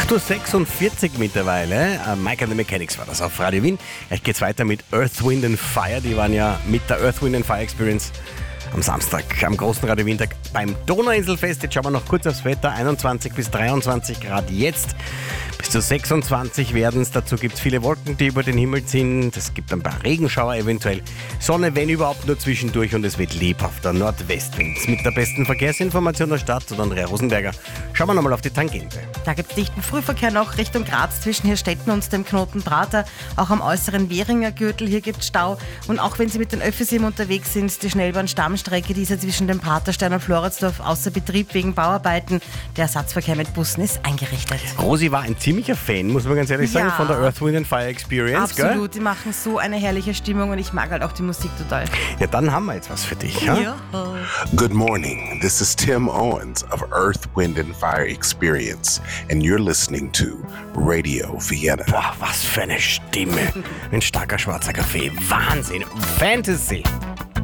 8:46 Uhr mittlerweile. Mike and the Mechanics war das auf Radio Wien. Jetzt geht's weiter mit Earth, Wind and Fire. Die waren ja mit der Earth, Wind and Fire Experience am Samstag, am großen Radio Wien-Tag beim Donauinselfest. Jetzt schauen wir noch kurz aufs Wetter. 21 bis 23 Grad jetzt. Bis zu 26 werden es. Dazu gibt es viele Wolken, die über den Himmel ziehen. Es gibt ein paar Regenschauer eventuell. Sonne, wenn überhaupt, nur zwischendurch. Und es wird lebhafter Nordwestwind. Mit der besten Verkehrsinformation der Stadt und Andrea Rosenberger. Schauen wir nochmal auf die Tangente. Da gibt es dichten Frühverkehr noch Richtung Graz zwischen Hirstetten und dem Knoten Prater. Auch am äußeren Währinger Gürtel, hier gibt es Stau. Und auch wenn Sie mit den Öffis unterwegs sind, die Schnellbahn-Stammstrecke, die ist ja zwischen dem Praterstein und Floridsdorf außer Betrieb wegen Bauarbeiten. Der Ersatzverkehr mit Bussen ist eingerichtet. Rosi war ein ziemlicher Fan, muss man ganz ehrlich sagen, von der Earth, Wind and Fire Experience. Absolut, die machen so eine herrliche Stimmung und ich mag halt auch die Musik total. Ja, dann haben wir jetzt was für dich. Ja? Good morning, this is Tim Owens of Earth, Wind and Fire Experience and you're listening to Radio Vienna. Boah, was für eine Stimme. Ein starker schwarzer Kaffee. Wahnsinn. Fantasy.